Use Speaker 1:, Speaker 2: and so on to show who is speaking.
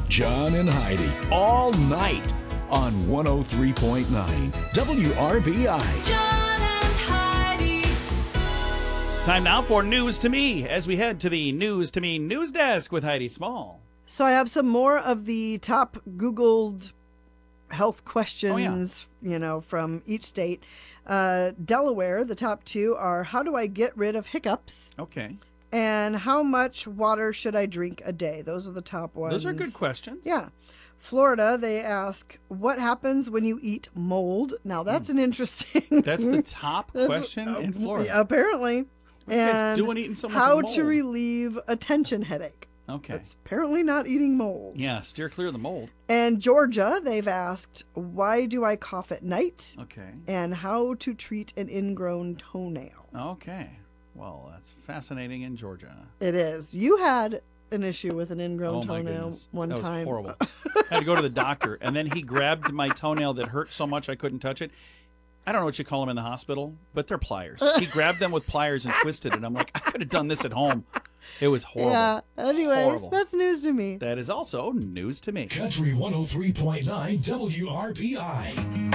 Speaker 1: John and Heidi, all night on 103.9 WRBI.
Speaker 2: John and Heidi.
Speaker 3: Time now for News to Me as we head to the News to Me news desk with Heidi Small.
Speaker 4: So I have some more of the top Googled health questions, from each state. Delaware, the top two are, how do I get rid of hiccups?
Speaker 3: Okay.
Speaker 4: And how much water should I drink a day? Those are the top ones.
Speaker 3: Those are good questions.
Speaker 4: Yeah. Florida, they ask, what happens when you eat mold? Now, that's an interesting...
Speaker 3: That's the top question in Florida.
Speaker 4: Apparently.
Speaker 3: What are you guys
Speaker 4: And
Speaker 3: doing eating so much
Speaker 4: how
Speaker 3: mold?
Speaker 4: to relieve a tension headache.
Speaker 3: Okay.
Speaker 4: That's apparently not eating mold.
Speaker 3: Yeah, steer clear of the mold.
Speaker 4: And Georgia, they've asked, why do I cough at night?
Speaker 3: Okay.
Speaker 4: And how to treat an ingrown toenail.
Speaker 3: Okay. Well, that's fascinating in Georgia.
Speaker 4: It is. You had an issue with an ingrown
Speaker 3: Oh, my
Speaker 4: toenail
Speaker 3: goodness.
Speaker 4: one
Speaker 3: That was
Speaker 4: time.
Speaker 3: horrible. I had to go to the doctor, and then he grabbed my toenail that hurt so much I couldn't touch it. I don't know what you call them in the hospital, but they're pliers. He grabbed them with pliers and twisted it. I'm like, I could have done this at home. It was horrible.
Speaker 4: Yeah. Anyways,
Speaker 3: Horrible.
Speaker 4: that's news to me.
Speaker 3: That is also news to me.
Speaker 1: Country 103.9 WRBI.